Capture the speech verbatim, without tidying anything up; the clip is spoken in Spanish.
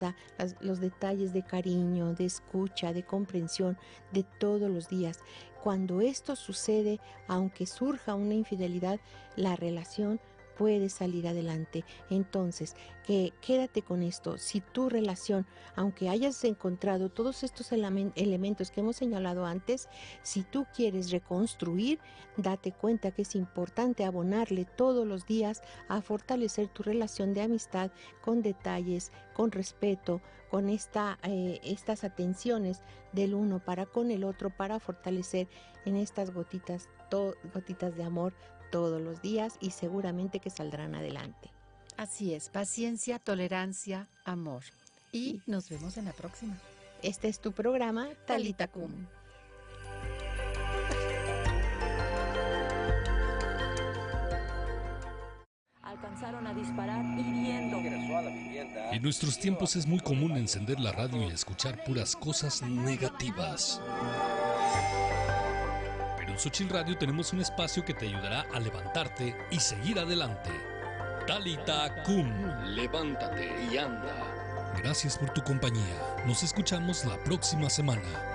falta las, los detalles de cariño, de escucha, de comprensión, de todos los días. Cuando esto sucede, aunque surja una infidelidad, la relación puede salir adelante. Entonces, que quédate con esto. Si tu relación, aunque hayas encontrado todos estos elemen- elementos que hemos señalado antes, si tú quieres reconstruir, date cuenta que es importante abonarle todos los días a fortalecer tu relación de amistad con detalles, con respeto, con esta, eh, estas atenciones del uno para con el otro, para fortalecer en estas gotitas, to- gotitas de amor todos los días, y seguramente que saldrán adelante. Así es, paciencia, tolerancia, amor. Y nos vemos en la próxima. Este es tu programa, Talita Kum. Alcanzaron a disparar hiriendo. En nuestros tiempos es muy común encender la radio y escuchar puras cosas negativas. Pero en Xochitl Radio tenemos un espacio que te ayudará a levantarte y seguir adelante. Talita Kum. Levántate y anda. Gracias por tu compañía. Nos escuchamos la próxima semana.